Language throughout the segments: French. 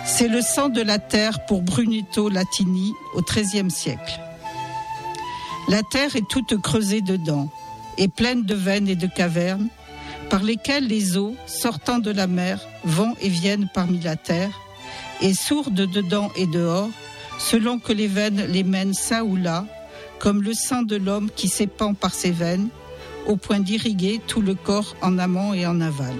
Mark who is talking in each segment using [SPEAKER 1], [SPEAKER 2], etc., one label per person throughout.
[SPEAKER 1] C'est le sang de la terre pour Brunetto Latini au XIIIe siècle. La terre est toute creusée dedans et pleine de veines et de cavernes par lesquelles les eaux, sortant de la mer, vont et viennent parmi la terre et sourdes dedans et dehors, selon que les veines les mènent çà ou là, comme le sang de l'homme qui s'épand par ses veines, au point d'irriguer tout le corps en amont et en aval.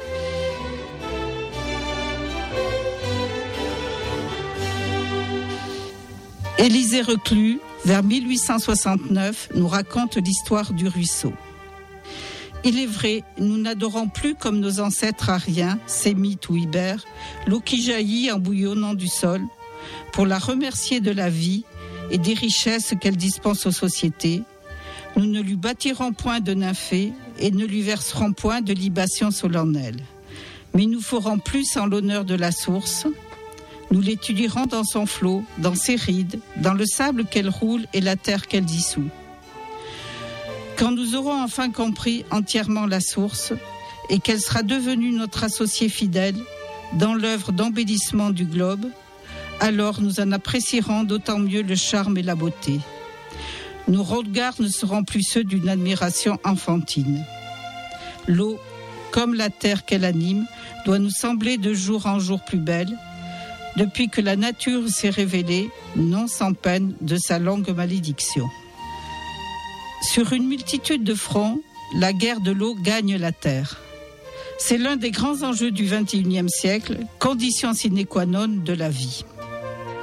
[SPEAKER 1] Élisée Reclus, vers 1869, nous raconte l'histoire du ruisseau. Il est vrai, nous n'adorons plus comme nos ancêtres ariens, sémites ou ibères, l'eau qui jaillit en bouillonnant du sol, pour la remercier de la vie et des richesses qu'elle dispense aux sociétés. Nous ne lui bâtirons point de nymphée et ne lui verserons point de libations solennelles. Mais nous ferons plus en l'honneur de la source. Nous l'étudierons dans son flot, dans ses rides, dans le sable qu'elle roule et la terre qu'elle dissout. Quand nous aurons enfin compris entièrement la source et qu'elle sera devenue notre associée fidèle dans l'œuvre d'embellissement du globe, alors nous en apprécierons d'autant mieux le charme et la beauté. Nos regards ne seront plus ceux d'une admiration enfantine. L'eau, comme la terre qu'elle anime, doit nous sembler de jour en jour plus belle, depuis que la nature s'est révélée, non sans peine, de sa longue malédiction. Sur une multitude de fronts, la guerre de l'eau gagne la terre. C'est l'un des grands enjeux du XXIe siècle, condition sine qua non de la vie.